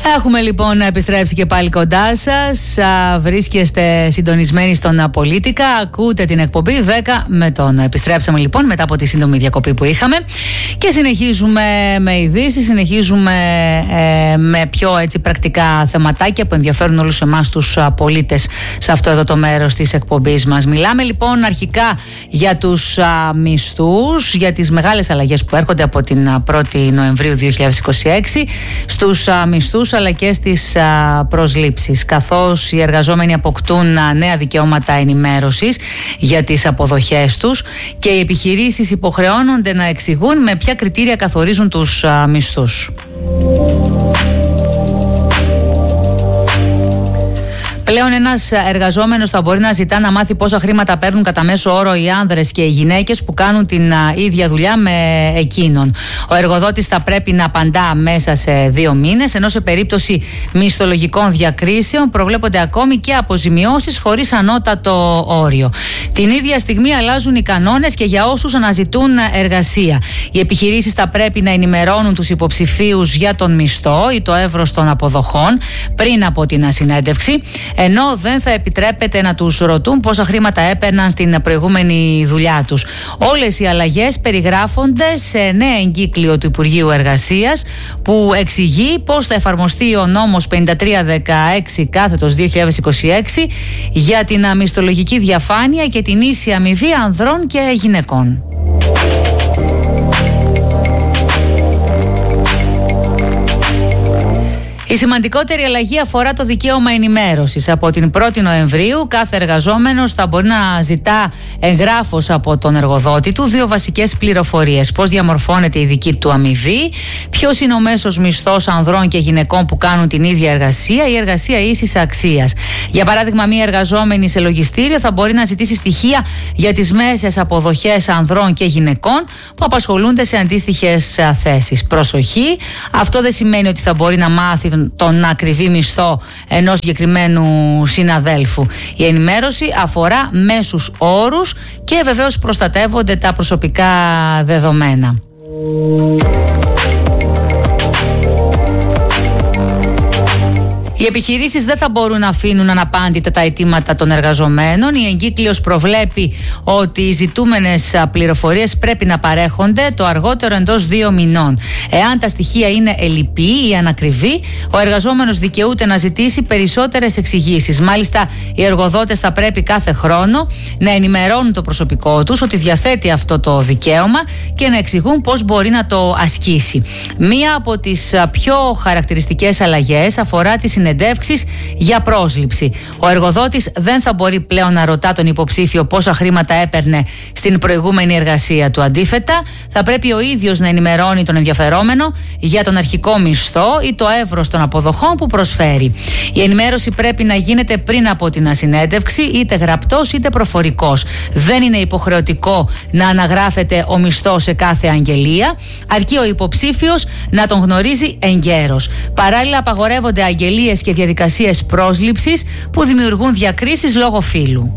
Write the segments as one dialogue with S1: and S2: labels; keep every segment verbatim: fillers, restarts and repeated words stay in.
S1: Έχουμε λοιπόν επιστρέψει και πάλι κοντά σας. Βρίσκεστε συντονισμένοι στον Πολίτικα. Ακούτε την εκπομπή δέκα με τον. Επιστρέψαμε λοιπόν μετά από τη σύντομη διακοπή που είχαμε και συνεχίζουμε με ειδήσεις, συνεχίζουμε ε, με πιο έτσι πρακτικά θεματάκια που ενδιαφέρουν όλους εμάς τους πολίτες σε αυτό εδώ το μέρος της εκπομπής μας. Μιλάμε λοιπόν αρχικά για τους α, μισθούς, για τις μεγάλες αλλαγές που έρχονται από την πρώτη Νοεμβρίου δύο χιλιάδες είκοσι έξι στους α, μισθούς αλλά και στις α, προσλήψεις, καθώς οι εργαζόμενοι αποκτούν α, νέα δικαιώματα ενημέρωσης για τις αποδοχές τους και οι επιχειρήσεις υποχρεώνονται να εξηγούν με ποια κριτήρια καθορίζουν τους α, μισθούς. Πλέον ένας εργαζόμενος θα μπορεί να ζητά να μάθει πόσα χρήματα παίρνουν κατά μέσο όρο οι άνδρες και οι γυναίκες που κάνουν την α, ίδια δουλειά με εκείνον. Ο εργοδότης θα πρέπει να απαντά μέσα σε δύο μήνες, ενώ σε περίπτωση μισθολογικών διακρίσεων προβλέπονται ακόμη και αποζημιώσεις χωρίς ανώτατο όριο. Την ίδια στιγμή αλλάζουν οι κανόνες και για όσους αναζητούν εργασία. Οι επιχειρήσεις θα πρέπει να ενημερώνουν τους υποψηφίους για τον μισθό ή το εύρος των αποδοχών πριν από την συνέντευξη, ενώ δεν θα επιτρέπεται να τους ρωτούν πόσα χρήματα έπαιρναν στην προηγούμενη δουλειά τους. Όλες οι αλλαγές περιγράφονται σε νέα εγκύκλιο του Υπουργείου Εργασίας που εξηγεί πώς θα εφαρμοστεί ο νόμος πενήντα τρία δεκαέξι κάθετος δύο χιλιάδες είκοσι έξι για την μισθολογική διαφάνεια και την ίση αμοιβή ανδρών και γυναικών. Η σημαντικότερη αλλαγή αφορά το δικαίωμα ενημέρωσης. Από την πρώτη Νοεμβρίου κάθε εργαζόμενος θα μπορεί να ζητά εγγράφος από τον εργοδότη του δύο βασικές πληροφορίες: πώς διαμορφώνεται η δική του αμοιβή, ποιος είναι ο μέσος μισθός ανδρών και γυναικών που κάνουν την ίδια εργασία ή εργασία ίσης αξίας. Για παράδειγμα, μία εργαζόμενη σε λογιστήριο θα μπορεί να ζητήσει στοιχεία για τις μέσες αποδοχές ανδρών και γυναικών που απασχολούνται σε αντίστοιχες θέσεις. Προσοχή, αυτό δεν σημαίνει ότι θα μπορεί να μάθει τον ακριβή μισθό ενός συγκεκριμένου συναδέλφου. Η ενημέρωση αφορά μέσους όρους και βεβαίως προστατεύονται τα προσωπικά δεδομένα. Οι επιχειρήσεις δεν θα μπορούν να αφήνουν αναπάντητα τα αιτήματα των εργαζομένων. Η εγκύκλειος προβλέπει ότι οι ζητούμενες πληροφορίες πρέπει να παρέχονται το αργότερο εντός δύο μηνών. Εάν τα στοιχεία είναι ελλειπή ή ανακριβή, ο εργαζόμενος δικαιούται να ζητήσει περισσότερες εξηγήσεις. Μάλιστα, οι εργοδότες θα πρέπει κάθε χρόνο να ενημερώνουν το προσωπικό τους ότι διαθέτει αυτό το δικαίωμα και να εξηγούν πώς μπορεί να το ασκήσει. Μία από τις πιο χαρακτηριστικές αλλαγές αφορά τη συνέντευξη για πρόσληψη. Ο εργοδότης δεν θα μπορεί πλέον να ρωτά τον υποψήφιο πόσα χρήματα έπαιρνε στην προηγούμενη εργασία του. Αντίθετα, θα πρέπει ο ίδιος να ενημερώνει τον ενδιαφερόμενο για τον αρχικό μισθό ή το εύρος των αποδοχών που προσφέρει. Η ενημέρωση πρέπει να γίνεται πριν από την συνέντευξη, είτε γραπτός είτε προφορικός. Δεν είναι υποχρεωτικό να αναγράφεται ο μισθός σε κάθε αγγελία, αρκεί ο υποψήφιος να τον γνωρίζει εγκαίρως. Παράλληλα, απαγορεύονται αγγελίες και διαδικασίες πρόσληψης που δημιουργούν διακρίσεις λόγω φύλου.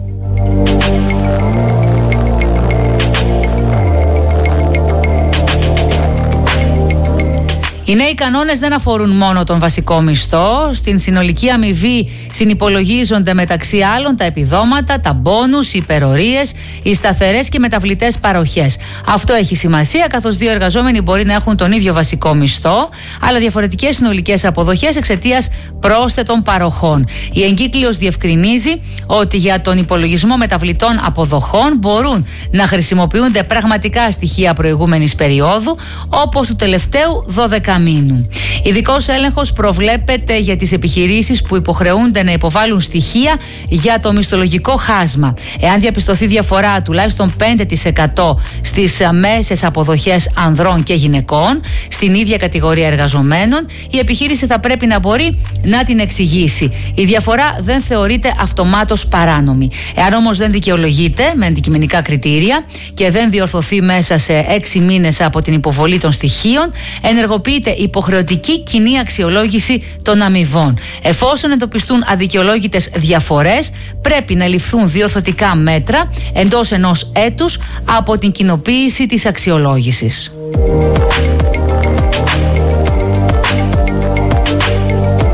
S1: Οι νέοι κανόνες δεν αφορούν μόνο τον βασικό μισθό. Στην συνολική αμοιβή συνυπολογίζονται μεταξύ άλλων τα επιδόματα, τα μπόνους, οι υπερορίες, οι σταθερές και μεταβλητές παροχές. Αυτό έχει σημασία, καθώς δύο εργαζόμενοι μπορεί να έχουν τον ίδιο βασικό μισθό, αλλά διαφορετικές συνολικές αποδοχές εξαιτίας πρόσθετων παροχών. Η εγκύκλειος διευκρινίζει ότι για τον υπολογισμό μεταβλητών αποδοχών μπορούν να χρησιμοποιούνται πραγματικά στοιχεία προηγούμενης περίοδου, όπως του τελευταίου δώδεκα μήνου. Ειδικός έλεγχος προβλέπεται για τις επιχειρήσεις που υποχρεούνται να υποβάλουν στοιχεία για το μισθολογικό χάσμα. Εάν διαπιστωθεί διαφορά τουλάχιστον πέντε τοις εκατό στις μέσες αποδοχές ανδρών και γυναικών στην ίδια κατηγορία εργαζομένων, η επιχείρηση θα πρέπει να μπορεί να την εξηγήσει. Η διαφορά δεν θεωρείται αυτομάτως παράνομη. Εάν όμως δεν δικαιολογείται με αντικειμενικά κριτήρια και δεν διορθωθεί μέσα σε έξι μήνες από την υποβολή των στοιχείων, ενεργοποιείται υποχρεωτική κοινή αξιολόγηση των αμοιβών. Εφόσον εντοπιστούν αδικαιολόγητες διαφορές, πρέπει να ληφθούν διορθωτικά μέτρα εντός ενός έτους από την κοινοποίηση της αξιολόγησης.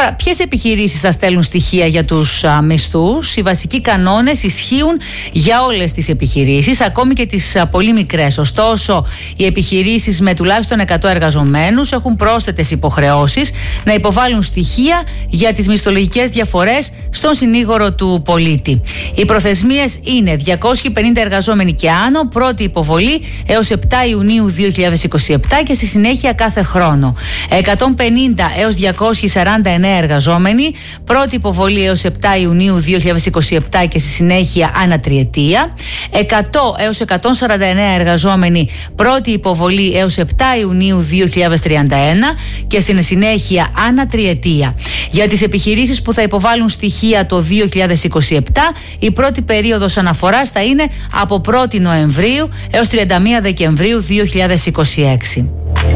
S1: Τώρα, ποιες επιχειρήσεις θα στέλνουν στοιχεία για τους α, μισθούς? Οι βασικοί κανόνες ισχύουν για όλες τις επιχειρήσεις, ακόμη και τις α, πολύ μικρές. Ωστόσο, οι επιχειρήσεις με τουλάχιστον εκατό εργαζομένους έχουν πρόσθετες υποχρεώσεις να υποβάλουν στοιχεία για τις μισθολογικές διαφορές στον συνήγορο του πολίτη. Οι προθεσμίες είναι διακόσιοι πενήντα εργαζόμενοι και άνω, πρώτη υποβολή έως επτά Ιουνίου δύο χιλιάδες είκοσι επτά και στη συνέχεια κάθε χρόνο. εκατόν πενήντα έως διακόσιοι σαράντα εννέα εργαζόμενοι, πρώτη υποβολή έως επτά Ιουνίου δύο χιλιάδες είκοσι επτά και στη συνέχεια ανά τριετία. εκατό έως εκατόν σαράντα εννέα εργαζόμενοι, πρώτη υποβολή έως επτά Ιουνίου δύο χιλιάδες τριάντα ένα και στην συνέχεια ανά τριετία. Για τις επιχειρήσεις που θα υποβάλουν στοιχεία το δύο χιλιάδες είκοσι επτά, η πρώτη περίοδος αναφοράς θα είναι από πρώτη Νοεμβρίου έως τριάντα μία Δεκεμβρίου δύο χιλιάδες είκοσι έξι.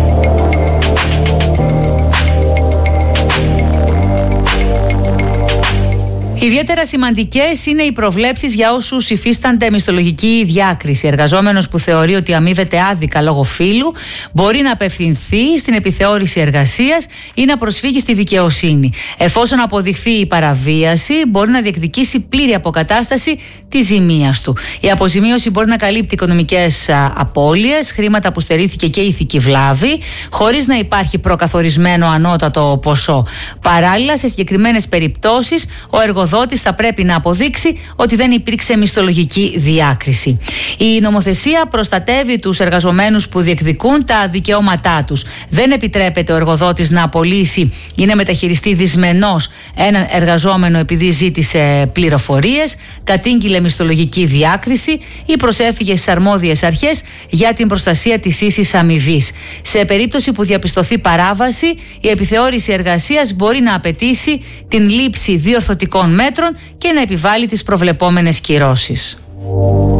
S1: Ιδιαίτερα σημαντικές είναι οι προβλέψεις για όσους υφίστανται μισθολογική διάκριση. Εργαζόμενος που θεωρεί ότι αμείβεται άδικα λόγω φύλου μπορεί να απευθυνθεί στην επιθεώρηση εργασίας ή να προσφύγει στη δικαιοσύνη. Εφόσον αποδειχθεί η παραβίαση, μπορεί να διεκδικήσει πλήρη αποκατάσταση της ζημίας του. Η αποζημίωση μπορεί να καλύπτει οικονομικές απώλειες, χρήματα που στερήθηκε και ηθική βλάβη, χωρίς να υπάρχει προκαθορισμένο ανώτατο ποσό. Παράλληλα, σε συγκεκριμένες περιπτώσεις, ο εργοδότης θα πρέπει να αποδείξει ότι δεν υπήρξε μισθολογική διάκριση. Η νομοθεσία προστατεύει τους εργαζομένους που διεκδικούν τα δικαιώματά τους. Δεν επιτρέπεται ο εργοδότης να απολύσει ή να μεταχειριστεί δυσμενώς έναν εργαζόμενο επειδή ζήτησε πληροφορίες, κατήγγειλε μισθολογική διάκριση ή προσέφυγε στις αρμόδιες αρχές για την προστασία της ίσης αμοιβής. Σε περίπτωση που διαπιστωθεί παράβαση, η επιθεώρηση εργασίας μπορεί να απαιτήσει την λήψη διορθωτικών μέτρων και να επιβάλλει τις προβλεπόμενες κυρώσεις.